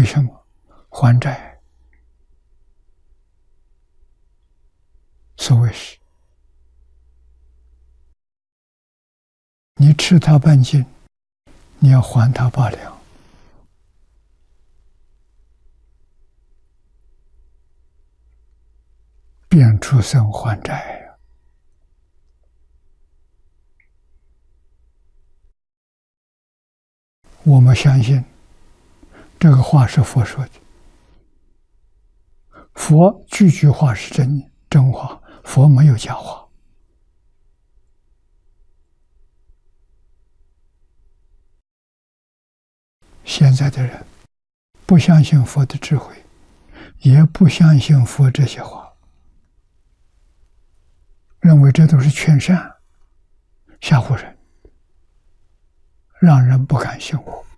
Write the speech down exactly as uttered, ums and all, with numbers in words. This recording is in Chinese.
为什么？还债。所谓是，你吃他半斤，你要还他八两。变畜生还债呀！我们相信这个话是佛说的，佛句句话是真真话，佛没有假话。现在的人不相信佛的智慧，也不相信佛这些话，认为这都是劝善，吓唬人，让人不敢信我。